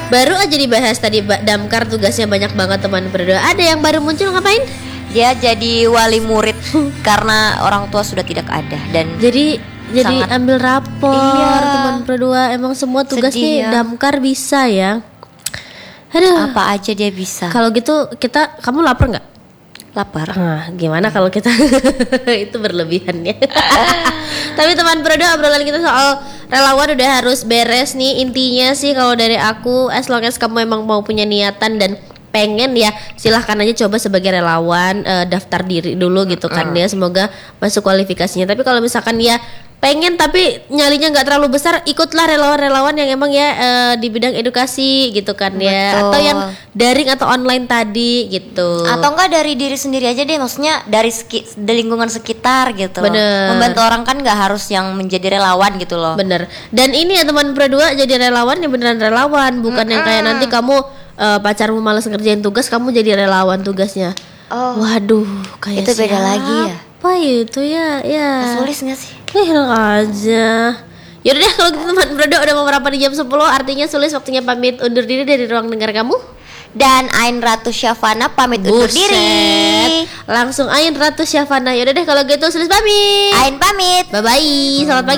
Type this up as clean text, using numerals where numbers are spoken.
Baru aja dibahas tadi Damkar tugasnya banyak banget teman berdua. Ada yang baru muncul ngapain? Dia jadi wali murid karena orang tua sudah tidak ada dan Jadi sangat, ambil rapor teman berdua. Emang semua tugasnya Sedih ya. Damkar bisa ya. Aduh. apa aja dia bisa. Kalau gitu kamu lapar nggak? Lapar. Nah, gimana kalau kita itu berlebihan ya. Tapi teman berdua, obrolan kita soal relawan udah harus beres nih. Intinya sih kalau dari aku, as long as kamu emang mau punya niatan dan pengen ya, silahkan aja coba sebagai relawan, daftar diri dulu gitu kan ya. Semoga masuk kualifikasinya. Tapi kalau misalkan ya pengen tapi nyalinya nggak terlalu besar, ikutlah relawan-relawan yang emang ya di bidang edukasi gitu kan ya. Betul. Atau yang daring atau online tadi gitu. Atau enggak dari diri sendiri aja deh, maksudnya dari lingkungan sekitar gitu. Bener. Membantu orang kan nggak harus yang menjadi relawan gitu loh. Bener. Dan ini ya teman berdua, jadi relawan yang beneran relawan, bukan yang kayak nanti kamu pacarmu malas ngerjain tugas, kamu jadi relawan tugasnya. Oh. Waduh, kayak Itu beda lagi ya? Apa itu ya? Ya. Sulis nggak sih? Enak aja. Yaudah deh kalau gitu teman berdua, udah mau merapat di jam 10, artinya Sulis waktunya pamit undur diri dari ruang dengar kamu. Dan Ain Ratu Syafana pamit undur diri. Langsung Ain Ratu Syafana. Yaudah deh kalau gitu Sulis pamit. Ain pamit. Bye bye. Selamat pagi.